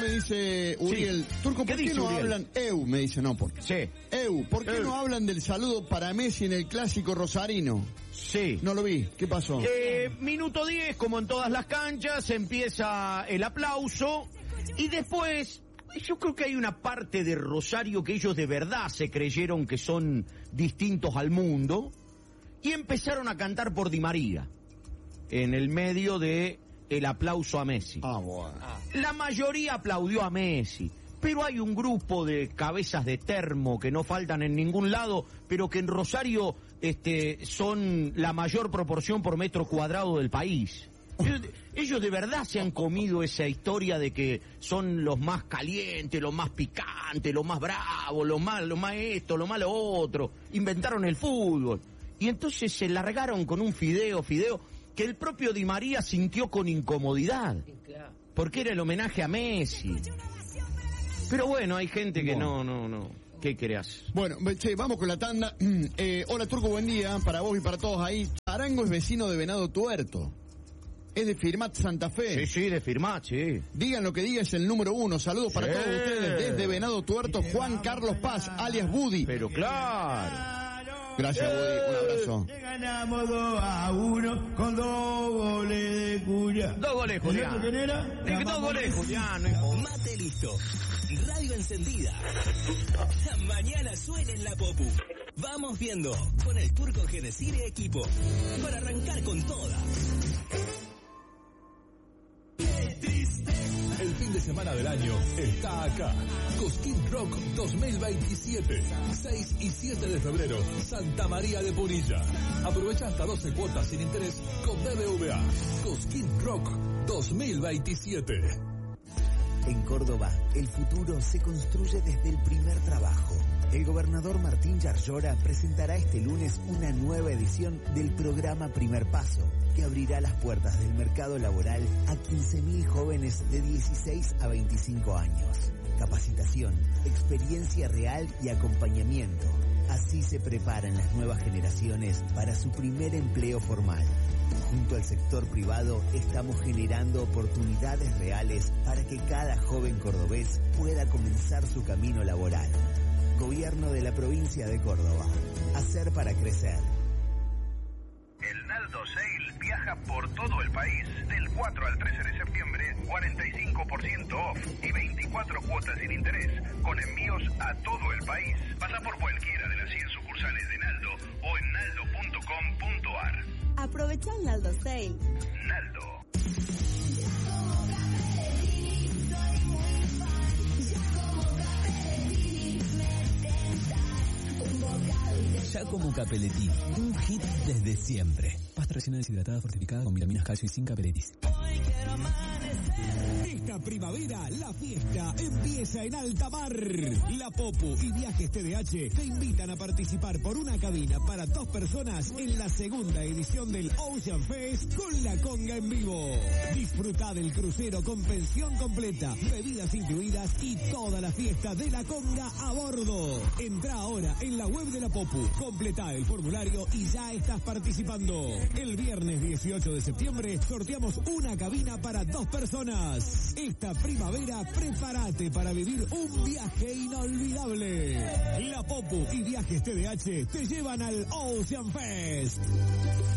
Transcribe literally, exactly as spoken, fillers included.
me dice Uriel, sí. Turco, ¿por qué, qué no Uriel? hablan? Eu, me dice, no, ¿por qué? Sí. Eu, ¿por qué Eu. no hablan del saludo para Messi en el clásico rosarino? Sí. No lo vi, ¿qué pasó? Eh, minuto diez, como en todas las canchas, empieza el aplauso y después, yo creo que hay una parte de Rosario que ellos de verdad se creyeron que son distintos al mundo y empezaron a cantar por Di María en el medio de el aplauso a Messi. Ah, bueno. La mayoría aplaudió a Messi, pero hay un grupo de cabezas de termo que no faltan en ningún lado, pero que en Rosario este, son la mayor proporción por metro cuadrado del país. Ellos, ellos de verdad se han comido esa historia de que son los más calientes, los más picantes, los más bravos, los más, lo más esto, lo más lo otro. Inventaron el fútbol. Y entonces se largaron con un fideo, fideo, que el propio Di María sintió con incomodidad. Porque era el homenaje a Messi. Pero bueno, hay gente que bueno. no, no, no. ¿Qué creas? Bueno, che, vamos con la tanda. Eh, hola Turco, buen día para vos y para todos ahí. Arango es vecino de Venado Tuerto. Es de Firmat Santa Fe. Sí, sí, de Firmat, sí. Digan lo que diga, es el número uno. Saludos para sí. todos ustedes desde Venado Tuerto. Juan Carlos Paz, alias Buddy. Pero claro. Gracias, Buddy. Un abrazo. Le ganamos dos a uno con dos goles de Julián. Dos goles, Julián. ¿Quién era? ¿Qué dos goles, Julián? Mate listo. Radio encendida. Mañana suena en la Popu. Vamos viendo con el Turco Genesire equipo. Para arrancar con toda. El fin de semana del año está acá. Cosquín Rock dos mil veintisiete. seis y siete de febrero. Santa María de Punilla. Aprovecha hasta doce cuotas sin interés con B B V A. Cosquín Rock dos mil veintisiete. En Córdoba, el futuro se construye desde el primer trabajo. El gobernador Martín Yarlora presentará este lunes una nueva edición del programa Primer Paso, que abrirá las puertas del mercado laboral a quince mil jóvenes de dieciséis a veinticinco años. Capacitación, experiencia real y acompañamiento. Así se preparan las nuevas generaciones para su primer empleo formal. Junto al sector privado estamos generando oportunidades reales para que cada joven cordobés pueda comenzar su camino laboral. Gobierno de la provincia de Córdoba. Hacer para crecer. El Naldo Sale viaja por todo el país del cuatro al trece de septiembre, cuarenta y cinco por ciento off y veinticuatro cuotas sin interés, con envíos a todo el país. Pasa por cualquiera de las cien sucursales de Naldo o en naldo punto com punto ar. Aprovecha el Naldo Sale. Naldo. Giacomo Capelletti, un hit desde siempre. Pasta recién deshidratada fortificada con vitaminas, calcio y sin Capelletis. Esta primavera la fiesta empieza en alta mar. La Popu y Viajes T D H te invitan a participar por una cabina para dos personas en la segunda edición del Ocean Fest con la conga en vivo. Disfruta del crucero con pensión completa, bebidas incluidas y toda la fiesta de la conga a bordo. Entra ahora en la web de la Popu, completa el formulario y ya estás participando. El viernes dieciocho de septiembre sorteamos una cabina para dos personas. Esta primavera prepárate para vivir un viaje inolvidable. La Popu y Viajes T D H te llevan al Ocean Fest.